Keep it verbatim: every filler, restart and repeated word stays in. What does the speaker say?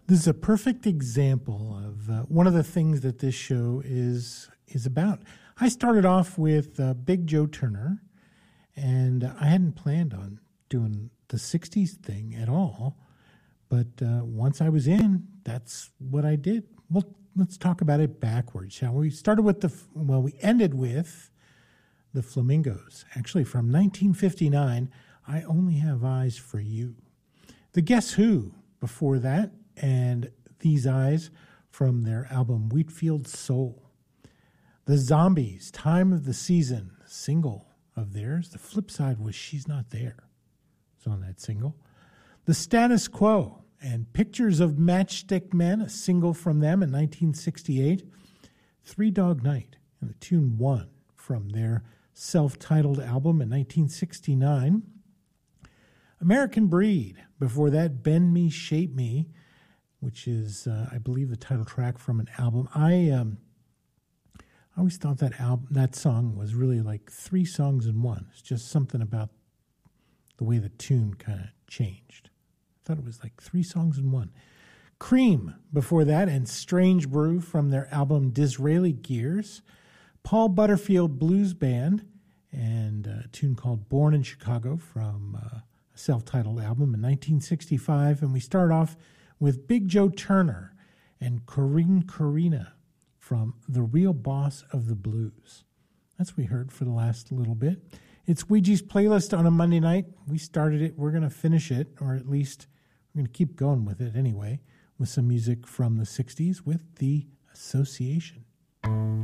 This is a perfect example of uh, one of the things that this show is is about. I started off with uh, Big Joe Turner, and I hadn't planned on doing the sixties thing at all. But uh, once I was in, that's what I did. Well, let's talk about it backwards, shall we? We started with the, well, we ended with the Flamingos. Actually, from nineteen fifty-nine, I Only Have Eyes for You. The Guess Who before that, and These Eyes from their album Wheatfield Soul. The Zombies, Time of the Season, single of theirs. The flip side was She's Not There. It's on that single. The Status Quo and Pictures of Matchstick Men, a single from them in nineteen sixty-eight. Three Dog Night and the tune One from their self-titled album in nineteen sixty-nine. American Breed, before that Bend Me, Shape Me, which is, uh, I believe, the title track from an album. I um, I always thought that album, that song was really like three songs in one. It's just something about the way the tune kind of changed. I thought it was like three songs in one. Cream, before that, and Strange Brew from their album Disraeli Gears. Paul Butterfield Blues Band, and a tune called Born in Chicago from uh, a self-titled album in nineteen sixty-five. And we start off with Big Joe Turner and Corinne Corina from The Real Boss of the Blues. That's what we heard for the last little bit. It's Ouija's playlist on a Monday night. We started it. We're going to finish it, or at least we're going to keep going with it anyway, with some music from the sixties with The Association.